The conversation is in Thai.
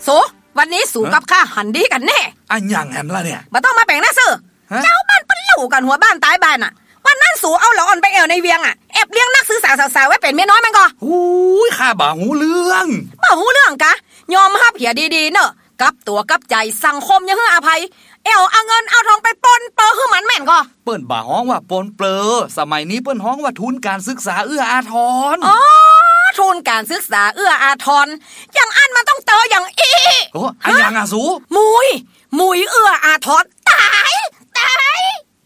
โสวันนี้สู่กับข้าหันดีกันแน่อันยังแอมล่ะเนี่ยบ่ต้องมาแบ่งหน้าซื่อเจ้าบ้านเปิ้นเล่ากันหัวบ้านตายบ้านอ่ะวันนั้นสู่เอาหลออ่อนไปแอวในเวียงอ่ะแอบเลี้ยงนักศึกษาสาวๆไว้เป็นเมียน้อยมันก็หูยข้าบ่หูเรื่องกะยอมรับเหียดีๆเนอะกับตัวกับใจสังคมยังให้อภัยแอวเอาเงินเอาทองไปปนเปอให้มันแม่นก็เปิ้นบ่ฮ้องว่าปนเปลือสมัยนี้เปิ้นฮ้องว่าทุนการศึกษาเอื้ออาทรทุนการศึกษาเอื้ออาทรอย่างอันมันต้องเตออย่างอีโอ้อันยังอ่ะสูมุยเอื้ออาทรตาย